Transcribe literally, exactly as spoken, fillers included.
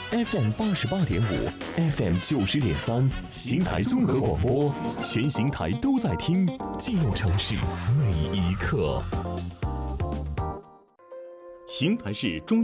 F M 八十八点五 ，F M 九十点三，邢台综合广播，全邢台都在听，记录城市每一刻。邢台市中